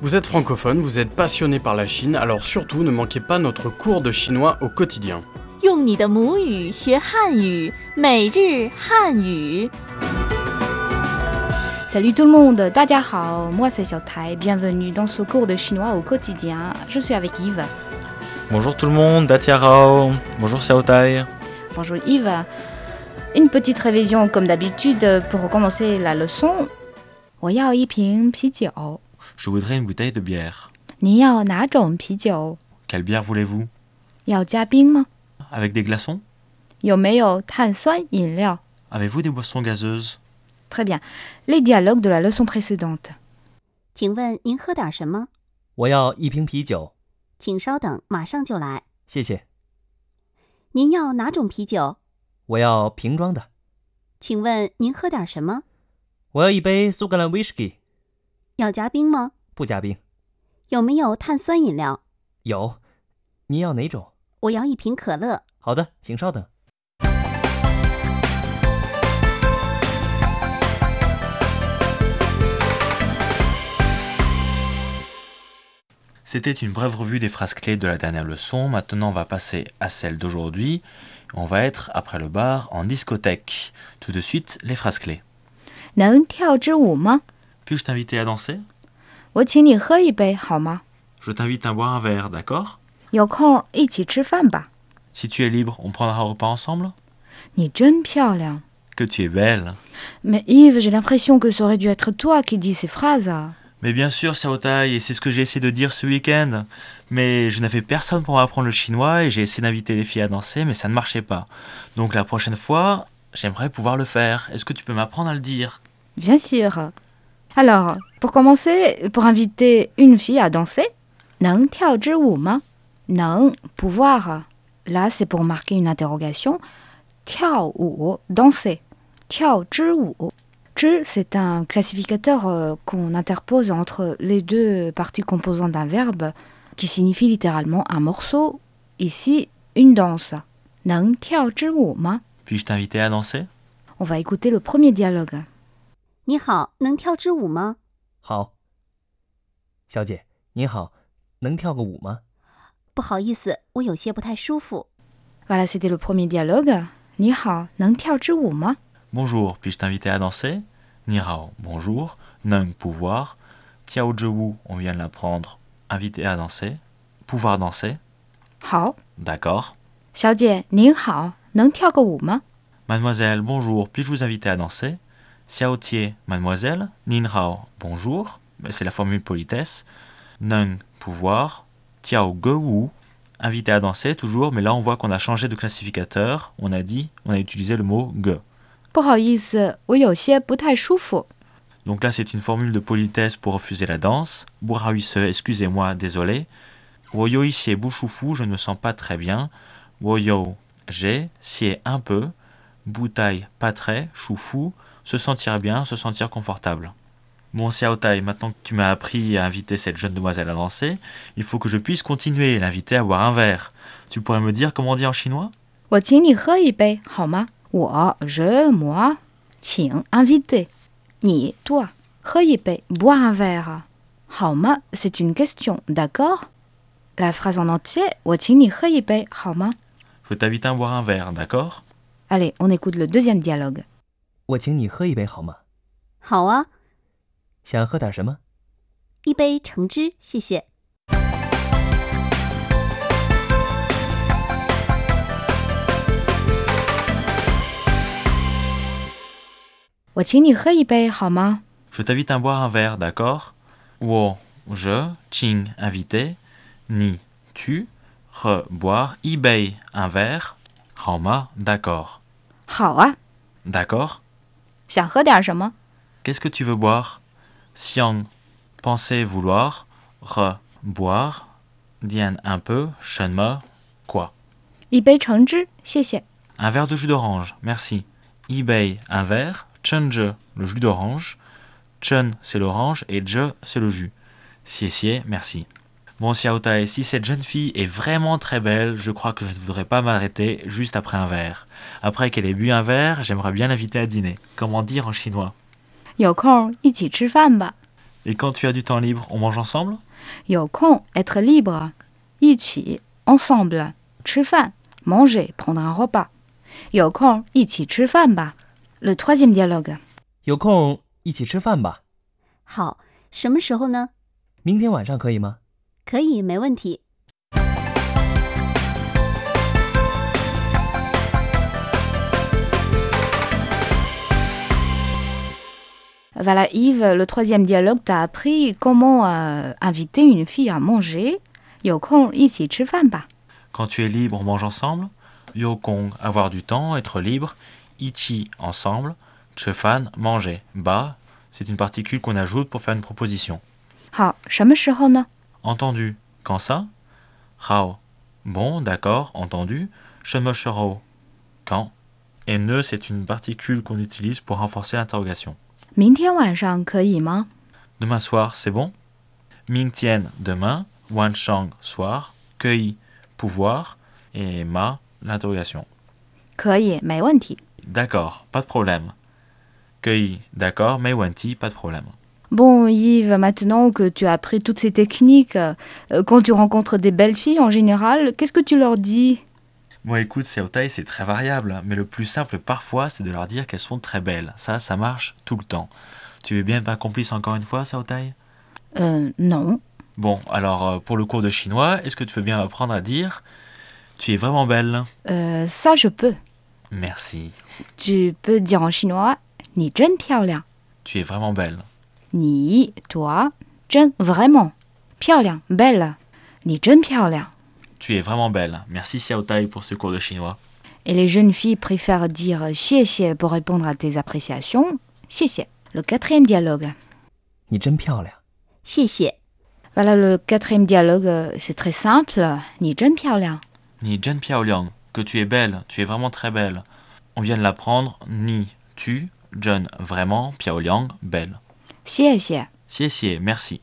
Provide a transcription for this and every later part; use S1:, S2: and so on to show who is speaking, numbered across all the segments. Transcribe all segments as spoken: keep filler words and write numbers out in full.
S1: Vous êtes francophone, vous êtes passionné par la Chine, alors surtout ne manquez pas notre cours de chinois au quotidien.
S2: 用你的母语学汉语，每日汉语。
S3: Salut tout le monde, 大家好, moi c'est Xiaotai, bienvenue dans ce cours de chinois au quotidien. Je suis avec Yves.
S4: Bonjour tout le monde, Datiarao. Bonjour Xiaotai.
S3: Bonjour Yves. Une petite révision comme d'habitude pour commencer la leçon. 我要一瓶啤酒.
S4: Je voudrais une bouteille de bière.
S3: 你要哪种啤酒?
S4: Quelle bière voulez-vous?
S3: 要加冰吗?
S4: Avec des glaçons?
S3: 有没有碳酸饮料?
S4: Avez-vous des boissons gazeuses?
S3: Très bien. Les dialogues de la leçon précédente.
S2: 请问您喝点什么？
S5: 我要一瓶啤酒，
S2: 请稍等，马上就来。
S5: 谢谢。
S2: 您要哪种啤酒？
S5: 我要瓶装的。
S2: 请问您喝点什么？
S5: 我要一杯苏格兰 whisky，
S2: 要加冰吗？
S5: 不加冰。
S2: 有没有碳酸饮料？
S5: 有。您要哪种？
S2: 我要一瓶可乐。
S5: 好的，请稍等。
S4: C'était une brève revue des phrases clés de la dernière leçon. Maintenant, on va passer à celle d'aujourd'hui. On va être, après le bar, en discothèque. Tout de suite, les phrases clés.
S3: 能跳支舞吗?
S4: Puis-je t'inviter à danser?
S3: 我请你喝一杯好吗?
S4: Je t'invite à boire un verre, d'accord?
S3: 有空一起吃饭吧?
S4: Si tu es libre, on prendra un repas ensemble?
S3: 你真漂亮.
S4: Que tu es belle.
S3: Mais Yves, j'ai l'impression que ça aurait dû être toi qui dis ces phrases.
S4: Mais bien sûr, Xiaotai, et c'est ce que j'ai essayé de dire ce week-end. Mais je n'avais personne pour m'apprendre le chinois et j'ai essayé d'inviter les filles à danser, mais ça ne marchait pas. Donc la prochaine fois, j'aimerais pouvoir le faire. Est-ce que tu peux m'apprendre à le dire?
S3: Bien sûr. Alors, pour commencer, pour inviter une fille à danser, 能跳支舞吗? 能, pouvoir. Là, c'est pour marquer une interrogation. 跳舞, danser. 跳支舞. Zhi, c'est un classificateur euh, qu'on interpose entre les deux parties composantes d'un verbe qui signifie littéralement un morceau, ici une danse. 能跳支舞吗?
S4: Puis-je t'inviter à danser?
S3: On va écouter le premier dialogue.
S2: 你好，能跳支舞吗？
S5: 好。小姐，您好，能跳个舞吗？
S2: 不好意思，我有些不太舒服。
S3: Voilà, c'était le premier dialogue. 你好，能跳支舞吗?
S4: Bonjour, puis-je t'inviter à danser? Ni hao, bonjour. Neng, pouvoir. Tiao zhewu, on vient de l'apprendre. Inviter à danser. Pouvoir danser.
S3: 好.
S4: D'accord.
S3: 小姐，您好，能跳个舞吗?
S4: Mademoiselle, bonjour, puis-je vous inviter à danser? Xiao tie, mademoiselle. Nin hao, bonjour. Mais c'est la formule politesse. Neng, pouvoir. Tiao gewu, inviter à danser, toujours, mais là on voit qu'on a changé de classificateur. On a dit, on a utilisé le mot ge.
S3: 不好意思，我有些不太舒服。
S4: Donc là, c'est une formule de politesse pour refuser la danse. Bourahuise, excusez-moi, désolé. Woyo ici bouchoufou, je ne me sens pas très bien. Woyo, j'ai, sié un peu. Boutai, pas très, choufou, se sentir bien, se sentir confortable. Bon, Xiaotai, maintenant que tu m'as appris à inviter cette jeune demoiselle à danser, il faut que je puisse continuer, l'inviter à boire un verre. Tu pourrais me dire comment on dit en chinois?
S3: 我请你喝一杯好吗? 我, je, moi, 请 inviter. 你, toi, 喝一杯 boire un verre. 好吗 c'est une question, d'accord? La phrase en entier, 我请你喝一杯好吗?
S4: Je t'invite à boire un verre, d'accord?
S3: Allez, on écoute le deuxième dialogue.
S5: 我请你喝一杯好吗？
S2: 好啊，
S5: 想喝点什么？
S2: 一杯橙汁，谢谢。
S3: 我请你喝一杯好吗?
S4: Je t'invite à boire un verre, d'accord? Wo, je, ching, invité. Ni, tu. Re, boire. Ibei, un verre. Haoma, d'accord.
S3: 好啊.
S4: D'accord?
S3: 想喝点什么?
S4: Qu'est-ce que tu veux boire? Xiang, penser, vouloir. Re, boire. Dian, un peu. Shenme, quoi?
S3: 一杯橙汁，谢谢.
S4: Un verre de jus d'orange, merci. Ibei, un verre. Chenje, le jus d'orange. Chen, c'est l'orange. Et je, c'est le jus. Xie xie, merci. Bon, Xiaotai, si cette jeune fille est vraiment très belle, je crois que je ne voudrais pas m'arrêter juste après un verre. Après qu'elle ait bu un verre, j'aimerais bien l'inviter à dîner. Comment dire en chinois?
S3: 有空一起吃饭吧.
S4: Et quand tu as du temps libre, on mange ensemble?
S3: 有空 être libre 一起 ensemble 吃饭 manger prendre un repas 有空一起吃饭吧 Le troisième dialogue
S5: 有空一起吃饭吧？
S2: 好，什么时候呢？
S5: 明天晚上可以吗？
S2: 可以，没问题。
S3: Voilà Yves, le troisième dialogue t'a appris comment euh, inviter une fille à manger 有空一起吃饭吧
S4: Quand tu es libre, on mange ensemble. Yokong, avoir du temps, être libre. Ichi, ensemble. Chefan, manger. Ba, c'est une particule qu'on ajoute pour faire une proposition.
S3: 好，什么时候呢
S4: Entendu. Quand ça? Hao. Bon, d'accord, entendu. Shemoshero. Quand? Et ne, c'est une particule qu'on utilise pour renforcer l'interrogation.
S3: 明天晚上可以吗
S4: Demain soir, c'est bon? Mingtian, demain. Wanshang, soir. Kei, pouvoir. Et ma, l'interrogation.
S3: 可以，没问题
S4: D'accord, pas de problème. Kei, d'accord, mais Wanti, pas de problème.
S3: Bon Yves, maintenant que tu as appris toutes ces techniques, euh, quand tu rencontres des belles filles en général, qu'est-ce que tu leur dis
S4: Bon, écoute, Xiaotai, c'est très variable, mais le plus simple parfois, c'est de leur dire qu'elles sont très belles. Ça, ça marche tout le temps. Tu veux bien être ma complice encore une fois, Xiaotai?
S3: Euh, non.
S4: Bon, alors, euh, pour le cours de chinois, est-ce que tu veux bien apprendre à dire « Tu es vraiment belle
S3: Euh, ça je peux. »
S4: Merci.
S3: Tu peux dire en chinois, 你真漂亮
S4: Tu es vraiment belle.
S3: 你 toi 真 vraiment 漂亮 belle 你真漂亮
S4: Tu es vraiment belle. Merci, Xiaotai, pour ce cours de chinois.
S3: Et les jeunes filles préfèrent dire 谢谢 pour répondre à tes appréciations. 谢谢 Le quatrième dialogue.
S5: 你真漂亮。
S2: 谢谢。
S3: Voilà, le quatrième dialogue, euh, c'est très simple. 你真漂亮
S4: Ni Zhen Piaoliang, que tu es belle, tu es vraiment très belle. On vient de l'apprendre. Ni, tu, Zhen, vraiment, Piaoliang, belle.
S3: 谢谢
S4: Xie xie, merci.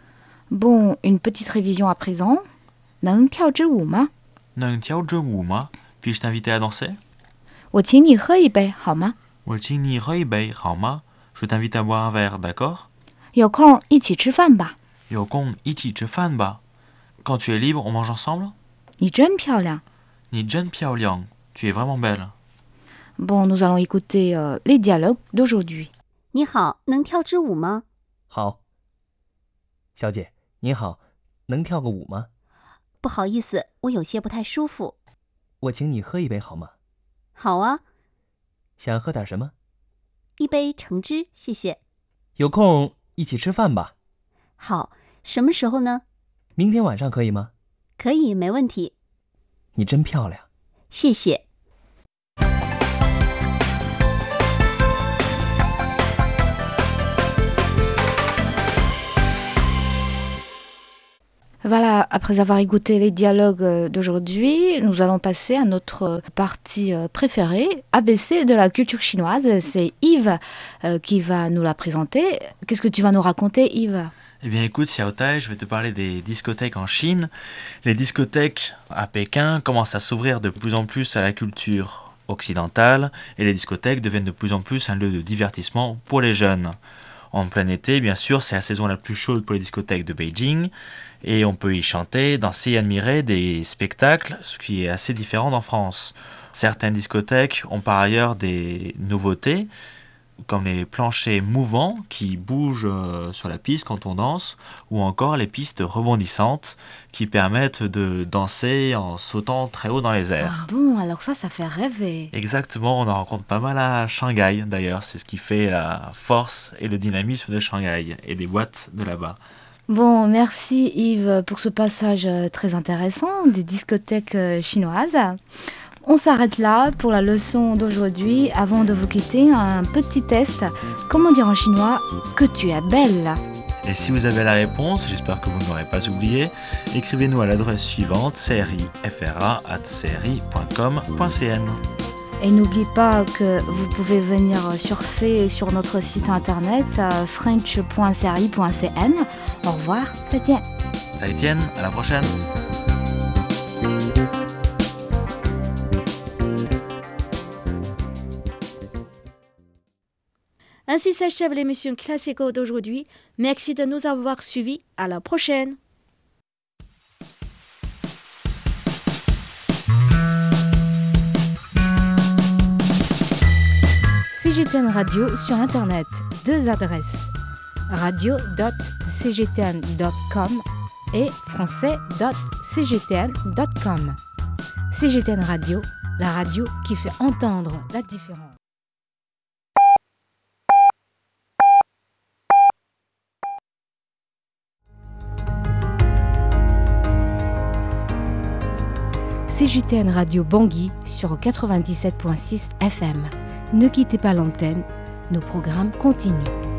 S3: Bon, une petite révision à présent. 能跳支舞吗
S4: Neng tiao zhe wu ma? Puis-je t'inviter à danser?
S3: 我请你喝一杯好吗
S4: Wo qing ni rui bei, hao ma? Je t'invite à boire un verre, d'accord?
S3: 有空一起吃饭吧
S4: Yo gong ichi che fan ba. Quand tu es libre, on mange ensemble?
S3: 你真漂亮
S4: Ni Zhen Piaoliang, tu es vraiment belle.
S3: Bon, nous allons écouter euh, les dialogues d'aujourd'hui.
S2: 你好，能跳支舞吗？
S5: 好。小姐，您好，能跳个舞吗？
S2: 不好意思，我有些不太舒服。
S5: 我请你喝一杯好吗？
S2: 好啊，
S5: 想喝点什么？
S2: 一杯橙汁，谢谢。
S5: 有空一起吃饭吧？
S2: 好，什么时候呢？
S5: 明天晚上可以吗？
S2: 可以，没问题。
S5: 你真漂亮。
S2: 谢谢。
S3: Voilà, après avoir écouté les dialogues d'aujourd'hui, nous allons passer à notre partie préférée, A B C de la culture chinoise. C'est Yves euh, qui va nous la présenter. Qu'est-ce que tu vas nous raconter, Yves?
S4: Eh bien écoute, Xiaotai, je vais te parler des discothèques en Chine. Les discothèques à Pékin commencent à s'ouvrir de plus en plus à la culture occidentale et les discothèques deviennent de plus en plus un lieu de divertissement pour les jeunes. En plein été, bien sûr, c'est la saison la plus chaude pour les discothèques de Beijing et on peut y chanter, danser et admirer des spectacles, ce qui est assez différent d'en France. Certaines discothèques ont par ailleurs des nouveautés, comme les planchers mouvants qui bougent sur la piste quand on danse, ou encore les pistes rebondissantes qui permettent de danser en sautant très haut dans les airs.
S3: Ah bon, alors ça, ça fait rêver.
S4: Exactement, on en rencontre pas mal à Shanghai d'ailleurs, c'est ce qui fait la force et le dynamisme de Shanghai et des boîtes de là-bas.
S3: Bon, merci Yves pour ce passage très intéressant des discothèques chinoises. On s'arrête là pour la leçon d'aujourd'hui. Avant de vous quitter, un petit test. Comment dire en chinois que tu es belle?
S4: Et si vous avez la réponse, j'espère que vous ne l'aurez pas oublié, écrivez-nous à l'adresse suivante crifra arobase cri point com point cn.
S3: Et n'oublie pas que vous pouvez venir surfer sur notre site internet french point cri point cn. Au revoir, Zaijian.
S4: Zaijian, à la prochaine.
S6: Ainsi s'achève l'émission Classico d'aujourd'hui. Merci de nous avoir suivis. À la prochaine.
S3: C G T N Radio sur Internet. Deux adresses. radio point c g t n point com et français point c g t n point com. C G T N Radio, la radio qui fait entendre la différence. C G T N Radio Bangui sur quatre-vingt-dix-sept virgule six F M. Ne quittez pas l'antenne, nos programmes continuent.